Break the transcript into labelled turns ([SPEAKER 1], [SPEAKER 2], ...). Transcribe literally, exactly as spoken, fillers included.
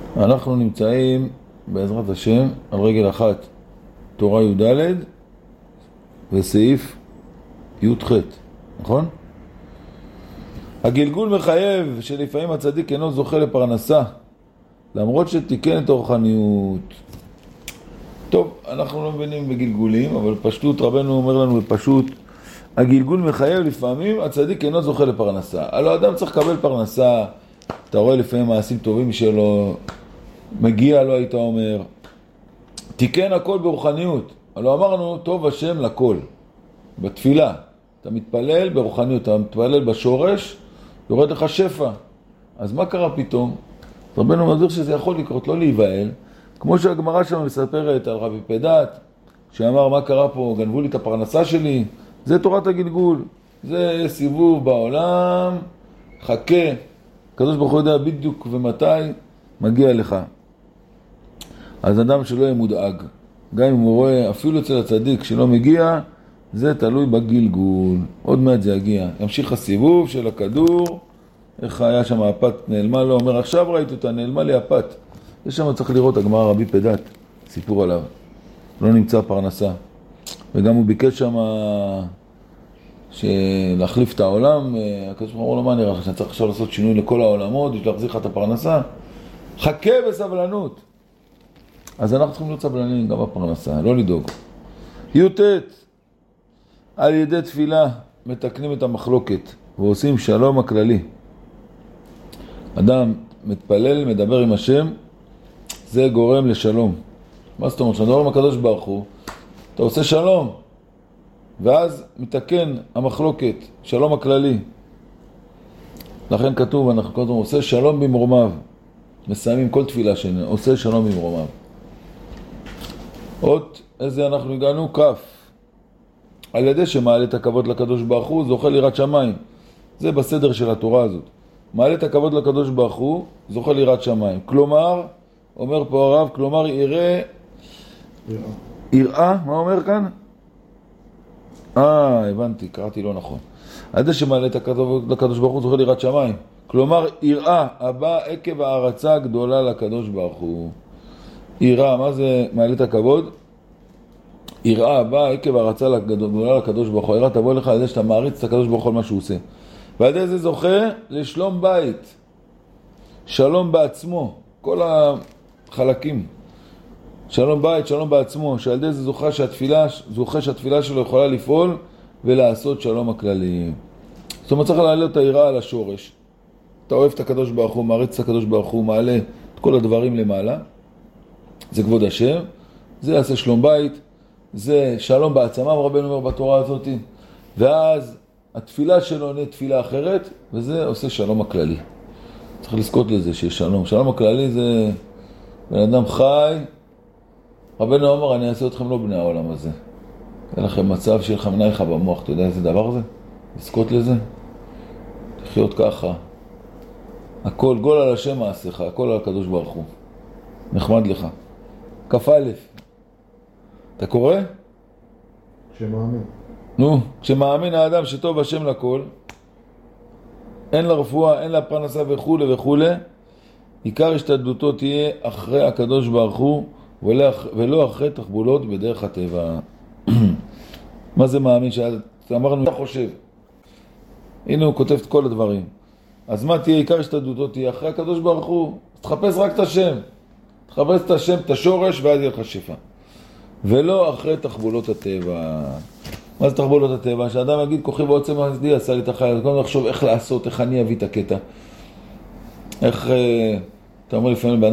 [SPEAKER 1] אנחנו נמצאים בעזרת השם על רגל אחת תורה י"ד וסעיף י"ח, נכון? הגלגול מחייב שלפעמים הצדיק אינו זוכה לפרנסה למרות שתיקן את הרוחניות. טוב, אנחנו לא מבינים בגלגולים, אבל פשטות רבנו אומר לנו בפשוט, הגלגול מחייב לפעמים הצדיק אינו זוכה לפרנסה. הלוא אדם צריך לקבל פרנסה, אתה רואה לפעמים מעשים טובים שלו, מגיע לו, היית אומר, תיקן הכל ברוחניות. הלוא אמרנו, טוב השם לכל, בתפילה. אתה מתפלל ברוחניות, אתה מתפלל בשורש, יורד לך שפע. אז מה קרה פתאום? רבנו מסביר שזה יכול לקרות, לא להיבהל. כמו שהגמרא שם מספרת על רבי פדת, שאמר מה קרה פה, גנבו לי את הפרנסה שלי. זה תורת הגלגול, זה סיבוב בעולם, חכה. הקדוש ברוך הוא יודע בדיוק ומתי מגיע לך. אז אדם שלא יהיה מודאג, גם אם הוא רואה אפילו אצל הצדיק שלא מגיע, זה תלוי בגלגול. עוד מעט זה יגיע. ימשיך הסיבוב של הכדור, איך היה שם הפת נעלמה לו, אומר עכשיו ראיתי אותה, נעלמה לי הפת. יש שם צריך לראות הגמרא רבי פדת, סיפור עליו. לא נמצא פרנסה. וגם הוא ביקש שם להחליף את העולם. הקדוש ברוך הוא אמר לו, מה נראה לך, שאני צריך עכשיו לעשות שינוי לכל העולמות, יש להחזיר לך את הפרנסה? חכה בסבלנות. אז אנחנו צריכים להיות סבלנים גם בפרנסה, לא לדאוג. י"ט, על ידי תפילה מתקנים את המחלוקת ועושים שלום הכללי. אדם מתפלל, מדבר עם השם, זה גורם לשלום. מה זאת אומרת? כשאתה מדבר עם הקדוש ברוך הוא, אתה עושה שלום, ואז מתקן המחלוקת, שלום הכללי. לכן כתוב, אנחנו כתוב, עושה שלום במרומיו. מסיימים כל תפילה שלנו, עושה שלום במרומיו. עוד איזה אנחנו הגענו? כף. על ידי שמעלה את הכבוד לקדוש ברוך הוא, זוכה ליראת שמיים. זה בסדר של התורה הזאת. מעלה את הכבוד לקדוש ברוך הוא, זוכה ליראת שמיים. כלומר, אומר פה הרב, כלומר יראה, יראה, מה אומר כאן? אה, הבנתי, קראתי לא נכון. על ידי שמעלה את הכבוד לקדוש ברוך הוא, זוכה ליראת שמיים. כלומר, יראה הבא עקב הערצה הגדולה לקדוש ברוך הוא. יראה, מה זה מעלה את הכבוד? יראה הבא עקב הערצה הגדולה לקדוש ברוך הוא. יראה תבוא לך על ידי שאתה מעריץ את הקדוש ברוך הוא על מה שהוא עושה. ועל ידי זה זוכה לשלום בית. שלום בעצמו. כל החלקים. שלום בית, שלום בעצמו. שעל ידי זה זוכה שהתפילה, זוכה שהתפילה שלו יכולה לפעול ולעשות שלום הכללי. זאת אומרת, צריך להעלות את היראה על השורש. אתה אוהב את הקדוש ברוך הוא, מעריץ את הקדוש ברוך הוא, מעלה את כל הדברים למעלה. זה כבוד השם. זה יעשה שלום בית. זה שלום בעצמם, רבנו אומר בתורה הזאת. ואז התפילה שלו נהיה תפילה אחרת, וזה עושה שלום הכללי. צריך לזכות לזה שיש שלום. שלום הכללי זה בן אדם חי. רבנו אומר, אני אעשה אתכם לא בני העולם הזה. אין לכם מצב שיהיה לכם נייך במוח. אתה יודע איזה דבר זה? לזכות לזה? לחיות ככה. הכל, גול על השם מעשיך, הכל על הקדוש ברוך הוא. נחמד לך. כף א'. אתה קורא?
[SPEAKER 2] כשמאמין.
[SPEAKER 1] נו, כשמאמין האדם שטוב השם לכל, אין לה רפואה, אין לה פרנסה וכו' וכו', עיקר השתדלותו תהיה אחרי הקדוש ברוך הוא, ולא אחרי תחבולות בדרך הטבע. מה זה מאמין? שאמרנו, אתה חושב. הנה הוא כותב את כל הדברים. אז מה תהיה עיקר השתדלותו? תהיה אחרי הקדוש ברוך הוא. תחפש רק את השם. תחפש את השם, את השורש, ואז יהיה לך שפע. ולא אחרי תחבולות הטבע. מה זה תחבולות הטבע? שאדם יגיד, כוחי ועוצם עזדי, עשה לי את החיים. קודם לחשוב איך לעשות, איך אני אביא את הקטע. איך, אתה אומר לפעמים,